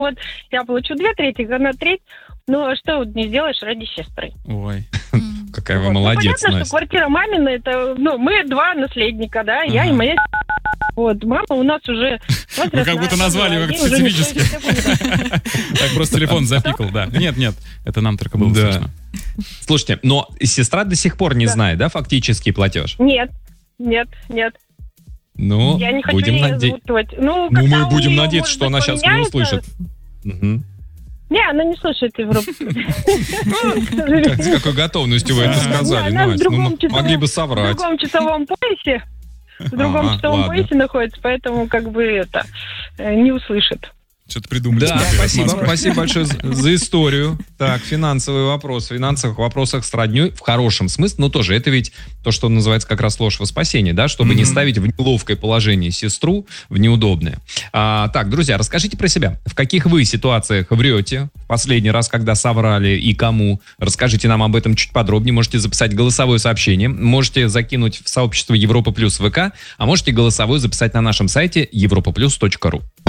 вот я получу 2/3, она треть. Ну, а что не сделаешь ради сестры? Ой, какая вы молодец, понятно, Настя. что квартира мамина, это, мы 2 наследника, да, я и моя. Вот, мама у нас уже... Вы как будто назвали его как-то специфически. Так просто телефон запикал, да. Нет, это нам только было слышно. Слушайте, но сестра до сих пор не знает, да, фактический платеж? Нет. Ну, Я не хочу будем ей надеяться. озвучивать. Ну, когда мы у будем неё, надеяться, может что быть, она сейчас не поменяется. услышит. Мгм. Не, она не слушает Европу. С какой готовностью вы это сказали, Она в Настя? другом Ну, могли бы в соврать. другом часовом поясе. В другом часовом ладно. поясе находится, поэтому как бы это не услышит. Что-то придумали. Да, спасибо большое за историю. Так, финансовый вопрос. В финансовых вопросах с роднёй в хорошем смысле, но тоже это ведь то, что называется как раз ложь во спасение, да, чтобы не ставить в неловкое положение сестру, в неудобное. Так, друзья, расскажите про себя. В каких вы ситуациях врете? В последний раз, когда соврали и кому? Расскажите нам об этом чуть подробнее. Можете записать голосовое сообщение, можете закинуть в сообщество Европа Плюс ВК, а можете голосовое записать на нашем сайте europaplus.ru.